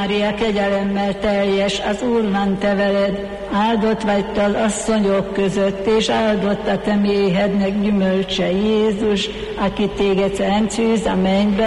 Mária, kegyelemmel teljes, az Úr van te veled, áldott vagy te az asszonyok között, és áldott a te méhednek gyümölcse Jézus, aki téged szent szűz a mennybe,